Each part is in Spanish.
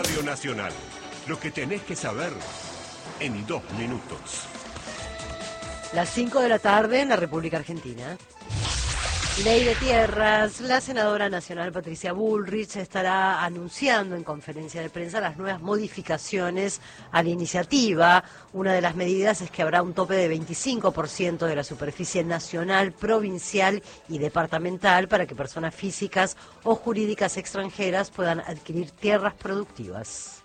Radio Nacional. Lo que tenés que saber en 2 minutos. Las 5 de la tarde en la República Argentina. Ley de Tierras. La senadora nacional Patricia Bullrich estará anunciando en conferencia de prensa las nuevas modificaciones a la iniciativa. Una de las medidas es que habrá un tope de 25% de la superficie nacional, provincial y departamental para que personas físicas o jurídicas extranjeras puedan adquirir tierras productivas.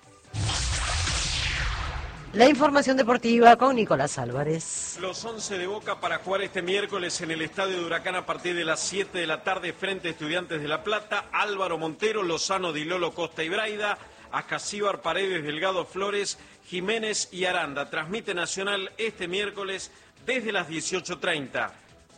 La información deportiva con Nicolás Álvarez. Los 11 de Boca para jugar este miércoles en el Estadio de Huracán a partir de las 7 de la tarde frente a Estudiantes de La Plata. Álvaro Montero, Lozano, Di Lolo, Costa y Braida, Ascasíbar, Paredes, Delgado, Flores, Jiménez y Aranda. Transmite Nacional este miércoles desde las 18:30.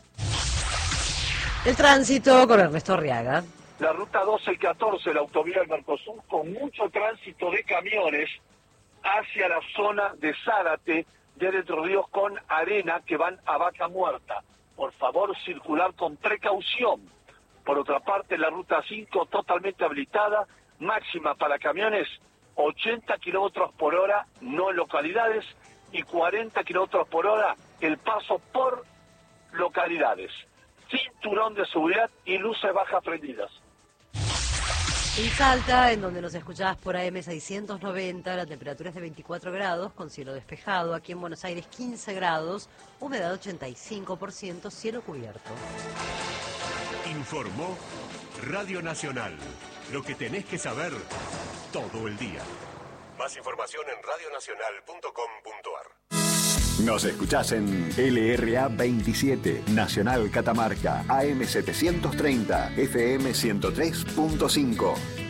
El tránsito con Ernesto Arriaga. La ruta 12 y 14, la autovía del Mercosur, con mucho tránsito de camiones hacia la zona de Zárate, de Entre Ríos con Arena, que van a Vaca Muerta. Por favor, circular con precaución. Por otra parte, la ruta 5 totalmente habilitada, máxima para camiones 80 kilómetros por hora, no en localidades, y 40 kilómetros por hora el paso por localidades. Cinturón de seguridad y luces bajas prendidas. En Salta, en donde nos escuchabas por AM 690, la temperatura es de 24 grados, con cielo despejado. Aquí en Buenos Aires 15 grados, humedad 85%, cielo cubierto. Informó Radio Nacional. Lo que tenés que saber todo el día. Más información en radionacional.com.ar. Nos escuchás en LRA 27, Nacional Catamarca, AM 730, FM 103.5.